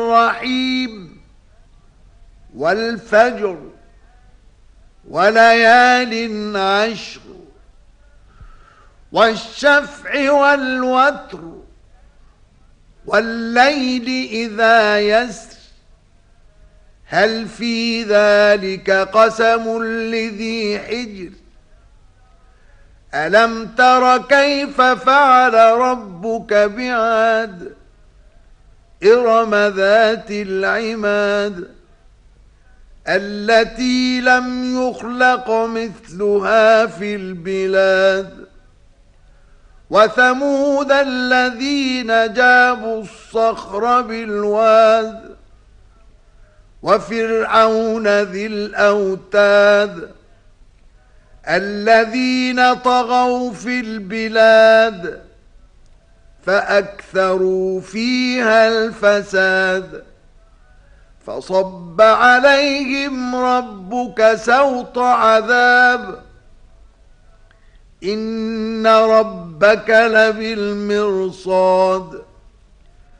الرحيم والفجر وليال عشر والشفع والوتر والليل إذا يسر هل في ذلك قسم لذي حجر ألم تر كيف فعل ربك بعاد إرم ذات العماد التي لم يخلق مثلها في البلاد وثمود الذين جابوا الصخر بالواد وفرعون ذي الأوتاد الذين طغوا في البلاد فأكثروا فيها الفساد فصب عليهم ربك سوط عذاب إن ربك لبالمرصاد